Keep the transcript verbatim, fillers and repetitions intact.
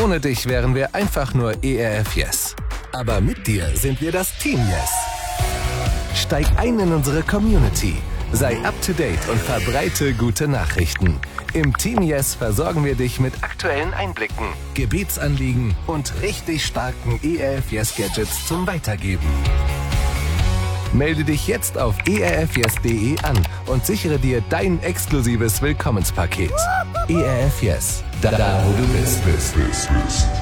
Ohne dich wären wir einfach nur E R F Yes. Aber mit dir sind wir das Team Yes. Steig ein in unsere Community. Sei up to date und verbreite gute Nachrichten. Im Team Yes versorgen wir dich mit aktuellen Einblicken, Gebetsanliegen und richtig starken E R F Yes Gadgets zum Weitergeben. Melde dich jetzt auf e r f yes punkt d e an und sichere dir dein exklusives Willkommenspaket. E R F Yes, da, da wo du bist. bist, bist, bist.